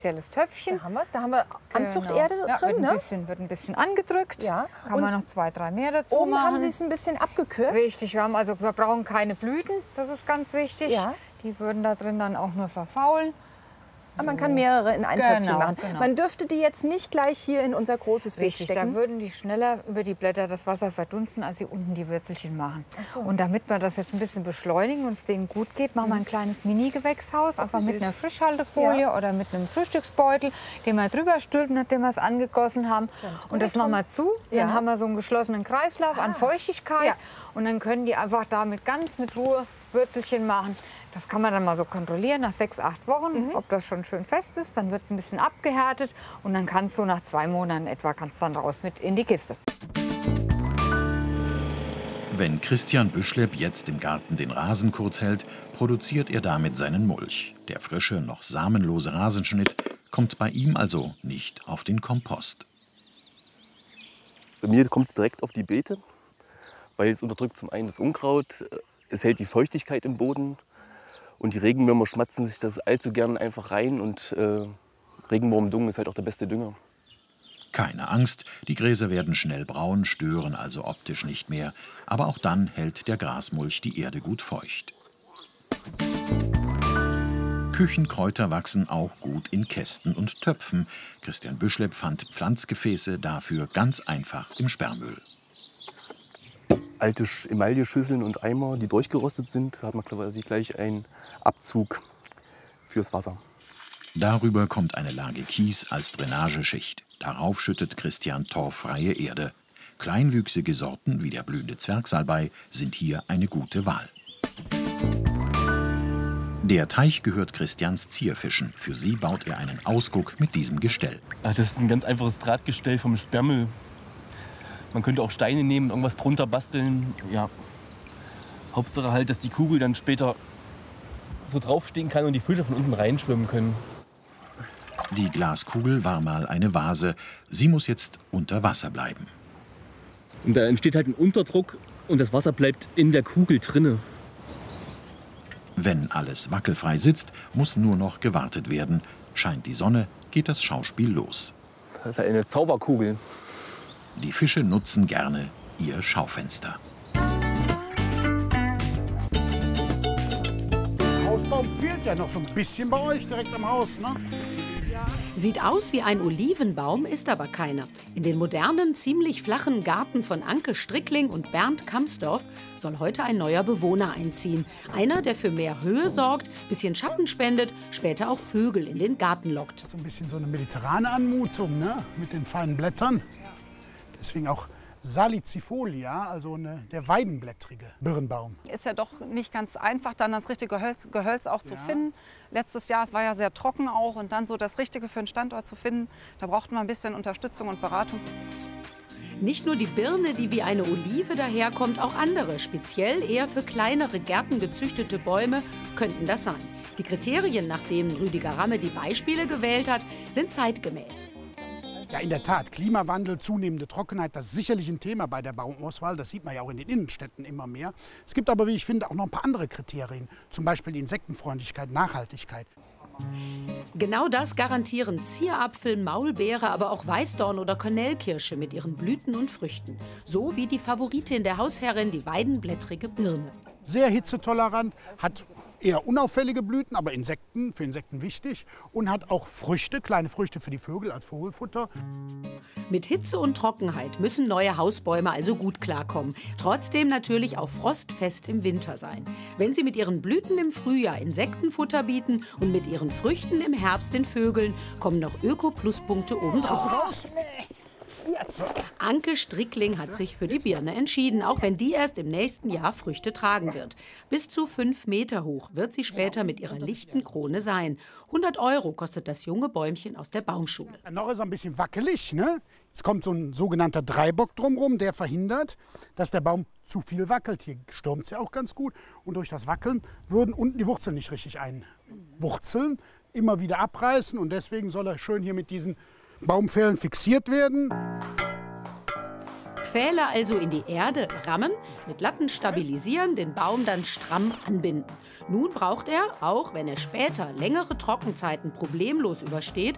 spezielles Töpfchen. Da haben wir es. Da haben wir Anzuchterde drin, ja, ne? Wird ein bisschen angedrückt. Ja. Kann man noch 2, 3 mehr dazu Oben machen. haben Sie es ein bisschen abgekürzt. Richtig, wir brauchen keine Blüten, das ist ganz wichtig. Ja. Die würden da drin dann auch nur verfaulen. Aber man kann mehrere in ein Töpfchen machen. Genau. Man dürfte die jetzt nicht gleich hier in unser großes Beet Richtig, stecken. da würden die schneller über die Blätter das Wasser verdunsten, als sie unten die Würzelchen machen. Ach so. Und damit wir das jetzt ein bisschen beschleunigen und es denen gut geht, machen wir ein kleines Mini-Gewächshaus, einfach mit einer Frischhaltefolie oder mit einem Frühstücksbeutel, den wir drüber stülpen, nachdem wir es angegossen haben. Und das machen wir zu. Dann haben wir so einen geschlossenen Kreislauf an Feuchtigkeit. Ja. Und dann können die einfach damit ganz mit Ruhe Würzelchen machen. Das kann man dann mal so kontrollieren nach 6, 8 Wochen, ob das schon schön fest ist. Dann wird es ein bisschen abgehärtet und dann kannst du nach 2 Monaten etwa dann raus mit in die Kiste. Wenn Christian Büschlepp jetzt im Garten den Rasen kurz hält, produziert er damit seinen Mulch. Der frische, noch samenlose Rasenschnitt kommt bei ihm also nicht auf den Kompost. Bei mir kommt es direkt auf die Beete, weil es unterdrückt zum einen das Unkraut, es hält die Feuchtigkeit im Boden und die Regenwürmer schmatzen sich das allzu gern einfach rein und Regenwurmdung ist halt auch der beste Dünger. Keine Angst, die Gräser werden schnell braun, stören also optisch nicht mehr. Aber auch dann hält der Grasmulch die Erde gut feucht. Küchenkräuter wachsen auch gut in Kästen und Töpfen. Christian Büschlepp fand Pflanzgefäße dafür ganz einfach im Sperrmüll. Alte Emailleschüsseln und Eimer, die durchgerostet sind, hat man quasi gleich einen Abzug fürs Wasser. Darüber kommt eine Lage Kies als Drainageschicht. Darauf schüttet Christian torffreie Erde. Kleinwüchsige Sorten wie der blühende Zwergsalbei sind hier eine gute Wahl. Der Teich gehört Christians Zierfischen. Für sie baut er einen Ausguck mit diesem Gestell. Das ist ein ganz einfaches Drahtgestell vom Sperrmüll. Man könnte auch Steine nehmen, irgendwas drunter basteln. Ja. Hauptsache halt, dass die Kugel dann später so draufstehen kann und die Fische von unten reinschwimmen können. Die Glaskugel war mal eine Vase. Sie muss jetzt unter Wasser bleiben. Und da entsteht halt ein Unterdruck und das Wasser bleibt in der Kugel drinne. Wenn alles wackelfrei sitzt, muss nur noch gewartet werden. Scheint die Sonne, geht das Schauspiel los. Das ist eine Zauberkugel. Die Fische nutzen gerne ihr Schaufenster. Der Hausbaum fehlt ja noch so ein bisschen bei euch direkt am Haus, ne? Sieht aus wie ein Olivenbaum, ist aber keiner. In den modernen, ziemlich flachen Garten von Anke Strickling und Bernd Kamsdorf soll heute ein neuer Bewohner einziehen. Einer, der für mehr Höhe sorgt, bisschen Schatten spendet, später auch Vögel in den Garten lockt. So ein bisschen so eine mediterrane Anmutung, ne? Mit den feinen Blättern. Deswegen auch Salicifolia, also der weidenblättrige Birnbaum. Ist ja doch nicht ganz einfach, dann das richtige Gehölz auch zu finden. Letztes Jahr, es war ja sehr trocken auch, und dann so das Richtige für einen Standort zu finden, da braucht man ein bisschen Unterstützung und Beratung. Nicht nur die Birne, die wie eine Olive daherkommt, auch andere, speziell eher für kleinere Gärten gezüchtete Bäume, könnten das sein. Die Kriterien, nach denen Rüdiger Ramme die Beispiele gewählt hat, sind zeitgemäß. Ja, in der Tat, Klimawandel, zunehmende Trockenheit, das ist sicherlich ein Thema bei der Baumauswahl. Das sieht man ja auch in den Innenstädten immer mehr. Es gibt aber, wie ich finde, auch noch ein paar andere Kriterien. Zum Beispiel die Insektenfreundlichkeit, Nachhaltigkeit. Genau das garantieren Zierapfel, Maulbeere, aber auch Weißdorn oder Kornelkirsche mit ihren Blüten und Früchten. So wie die Favoritin der Hausherrin, die weidenblättrige Birne. Sehr hitzetolerant, hat eher unauffällige Blüten, aber für Insekten wichtig, und hat auch Früchte, kleine Früchte für die Vögel als Vogelfutter. Mit Hitze und Trockenheit müssen neue Hausbäume also gut klarkommen. Trotzdem natürlich auch frostfest im Winter sein. Wenn sie mit ihren Blüten im Frühjahr Insektenfutter bieten und mit ihren Früchten im Herbst den Vögeln, kommen noch Öko-Pluspunkte obendrauf. Anke Strickling hat sich für die Birne entschieden, auch wenn die erst im nächsten Jahr Früchte tragen wird. Bis zu 5 Meter hoch wird sie später mit ihrer lichten Krone sein. 100 € kostet das junge Bäumchen aus der Baumschule. Noch ist er ein bisschen wackelig, ne? Jetzt kommt so ein sogenannter Dreibock drumherum, der verhindert, dass der Baum zu viel wackelt. Hier stürmt es ja auch ganz gut. Und durch das Wackeln würden unten die Wurzeln nicht richtig einwurzeln, immer wieder abreißen. Und deswegen soll er schön hier mit diesen Baumpfählen fixiert werden. Pfähle also in die Erde rammen, mit Latten stabilisieren, den Baum dann stramm anbinden. Nun braucht er, auch wenn er später längere Trockenzeiten problemlos übersteht,